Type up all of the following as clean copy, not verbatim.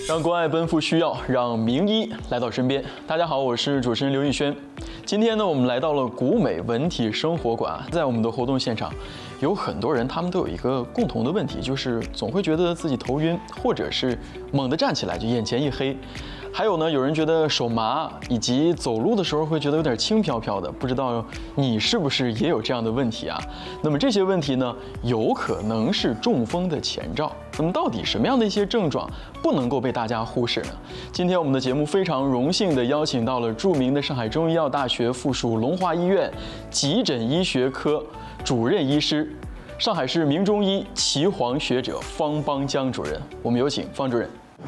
让关爱奔赴需要，让名医来到身边。大家好，我是主持人刘奕轩。今天呢，我们来到了古美文体生活馆，在我们的活动现场，有很多人，他们都有一个共同的问题，就是总会觉得自己头晕，或者是猛地站起来就眼前一黑。还有呢，有人觉得手麻，以及走路的时候会觉得有点轻飘飘的，不知道你是不是也有这样的问题啊？那么这些问题呢，有可能是中风的前兆。那么到底什么样的一些症状不能够被大家忽视呢？今天我们的节目非常荣幸地邀请到了著名的上海中医药大学附属龙华医院急诊医学科主任医师，上海市名中医岐黄学者方邦江主任。我们有请方主任。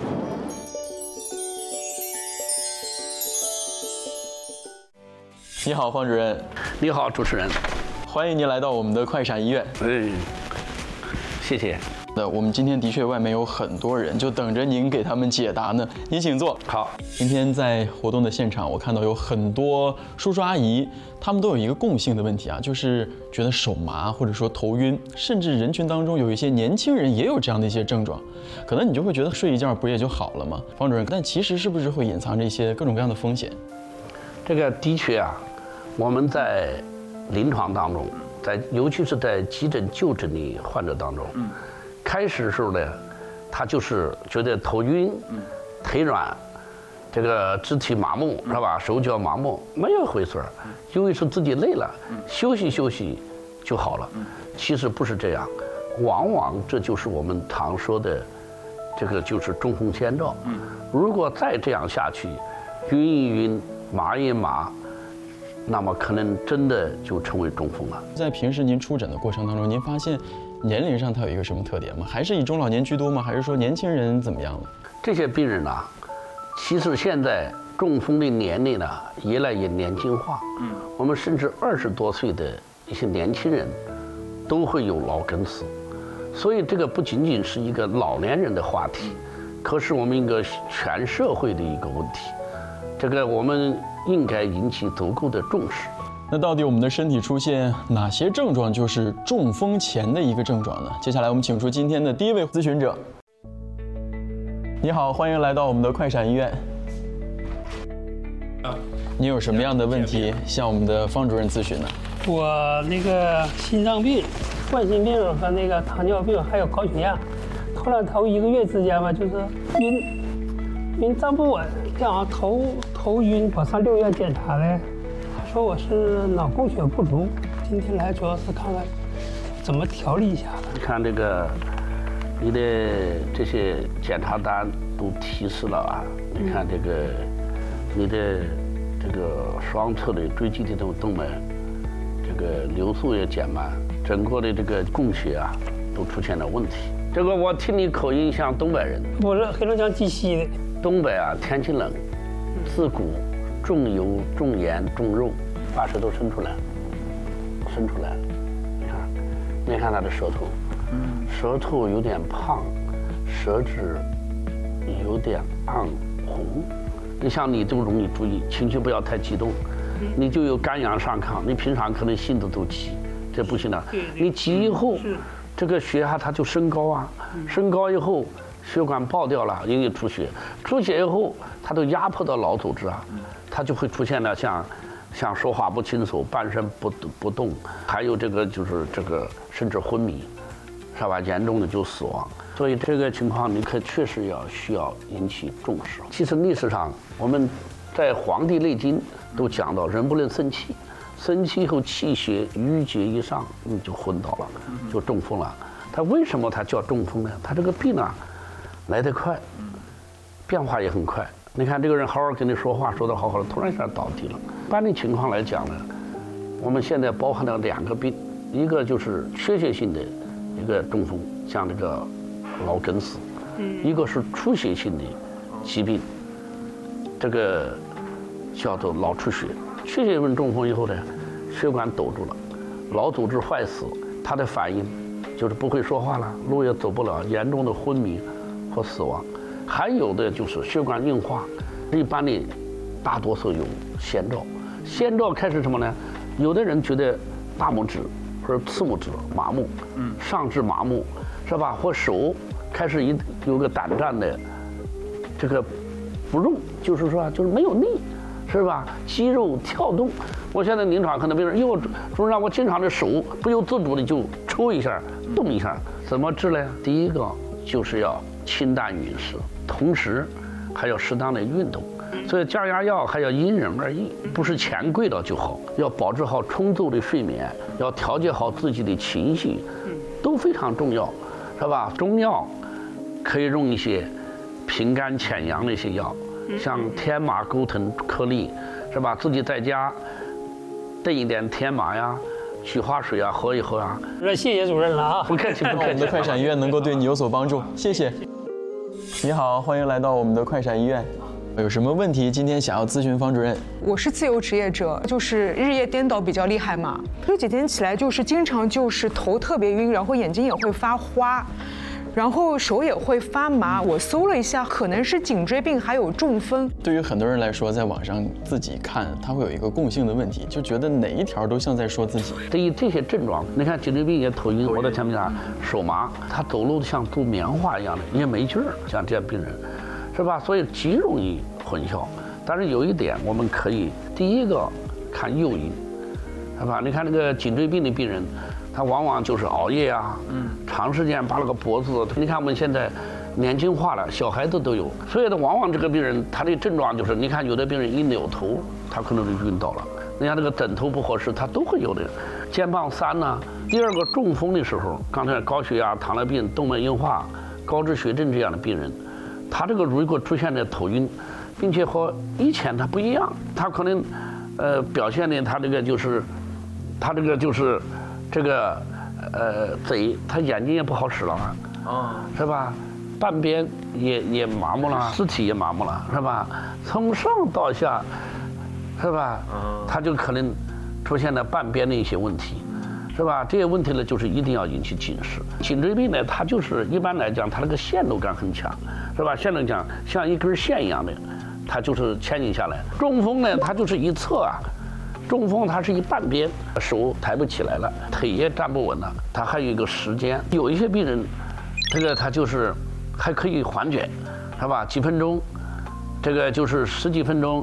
你好，方主任。 你好，主持人。 欢迎您来到我们的快闪医院。 谢谢。 那我们今天的确外面有很多人，就等着您给他们解答呢。您请坐。 好。 今天在活动的现场，我看到有很多叔叔阿姨，他们都有一个共性的问题啊，就是觉得手麻或者说头晕，甚至人群当中有一些年轻人也有这样的一些症状。可能你就会觉得睡一觉不也就好了吗？方主任，但其实是不是会隐藏着一些各种各样的风险？ 这个的确啊，我们在临床当中，尤其是在急诊就诊的患者当中，开始的时候呢，他就是觉得头晕、腿软，这个肢体麻木是吧？手脚麻木，没有回事儿，因为是自己累了，休息休息就好了。其实不是这样，往往这就是我们常说的，这个就是中风先兆。如果再这样下去，晕一晕，麻一麻，那么可能真的就成为中风了。 在平时您出诊的过程当中，您发现年龄上它有一个什么特点吗？还是以中老年居多吗？还是说年轻人怎么样呢？ 这些病人啊，其实现在中风的年龄呢越来越年轻化。我们甚至20多岁的一些年轻人都会有脑梗死，所以这个不仅仅是一个老年人的话题，可是我们一个全社会的一个问题。这个我们应该引起足够的重视。 那到底我们的身体出现哪些症状就是中风前的一个症状呢？接下来我们请出今天的第一位咨询者。你好，欢迎来到我们的快闪医院。你有什么样的问题向我们的方主任咨询呢？ 我那个心脏病、冠心病和那个糖尿病还有高血压，头1个月之间吧，就是晕站不稳，这样头晕。我上6院检查嘞，他说我是脑供血不足。今天来主要是看看怎么调理一下的。 你看这个，你的这些检查单都提示了啊。你看这个，你的这个双侧的椎基的动脉，这个流速也减慢，整个的这个供血啊都出现了问题。这个我听你口音像东北人。 我是黑龙江鸡西的。东北啊，天气冷，自古重油、重盐、重肉，把舌头伸出来，你看他的舌头，舌头有点胖，舌质有点暗红。你像你就容易注意，情绪不要太激动，你就有肝阳上亢，你平常可能性子都急，这不行了。你急以后，这个血压它就升高啊，升高以后。血管爆掉了，容易出血，出血以后，它都压迫到脑组织啊，它就会出现了像说话不清楚、半身不动，还有这个就是这个甚至昏迷，是吧？严重的就死亡。所以这个情况你确实需要引起重视。其实历史上我们在《黄帝内经》都讲到，人不能生气，生气以后气血郁结以上，你就昏倒了，就中风了。它为什么它叫中风呢？它这个病啊。来得快，变化也很快。你看这个人好好跟你说话，说得好好的，突然一下倒地了。一般的情况来讲呢，我们现在包含了2个病，一个就是缺血性的一个中风，像这个脑梗死；一个是出血性的疾病，这个叫做脑出血。缺血性中风以后呢，血管堵住了，脑组织坏死，它的反应就是不会说话了，路也走不了，严重的昏迷或死亡。还有的就是血管硬化，一般的大多数有先兆。先兆开始什么呢？有的人觉得大拇指或者次拇指麻木，上肢麻木，是吧？或手开始有个胆战的这个不用，就是说就是没有力，是吧？肌肉跳动。我现在临床可能病人，哟，主任，我经常的手不由自主的就抽一下、动一下，怎么治呢？第一个就是要清淡饮食，同时还要适当的运动。所以降压药还要因人而异，不是钱贵了就好，要保持好充足的睡眠，要调节好自己的情绪，都非常重要，是吧？中药可以用一些平肝潜阳的一些药，像天麻钩藤颗粒，是吧？自己在家炖一点天麻呀、菊花水啊，喝一喝啊。 谢谢主任了啊！ 不客气，不我客气。 们的快闪医院能够对你有所帮助，谢谢。你好，欢迎来到我们的快闪医院。有什么问题今天想要咨询方主任？ 我是自由职业者，就是日夜颠倒比较厉害嘛。这几天起来就是经常就是头特别晕，然后眼睛也会发花，然后手也会发麻。我搜了一下，可能是颈椎病还有中风。 对于很多人来说，在网上自己看，他会有一个共性的问题，就觉得哪一条都像在说自己。 对于这些症状，你看颈椎病也头晕，我在前面讲手麻，他走路像做棉花一样的，也没劲儿，像这样病人，是吧？所以极容易混淆。但是有一点，我们可以第一个看诱因，是吧？你看那个颈椎病的病人，他往往就是熬夜啊，长时间把那个脖子，你看我们现在年轻化了，小孩子都有，所以呢，往往这个病人他的症状就是，你看有的病人一扭头，他可能就晕倒了。你看这个枕头不合适，他都会有的。肩膀酸呢。第二个中风的时候，刚才高血压、糖尿病、动脉硬化、高脂血症这样的病人，他这个如果出现的头晕，并且和以前他不一样，他可能表现的他这个就是嘴，他眼睛也不好使了是吧？半边也麻木了，肢体也麻木了，是吧？从上到下，是吧？他就可能出现了半边的一些问题，是吧？这些问题呢，就是一定要引起警示。颈椎病呢，它就是一般来讲，它那个线路感很强，是吧？线路讲像一根线一样的，它就是牵引下来。中风呢，它就是一侧啊。中风它是一半边，手抬不起来了，腿也站不稳了，它还有一个时间。有一些病人，这个他就是还可以缓解，是吧？几分钟，这个就是10几分钟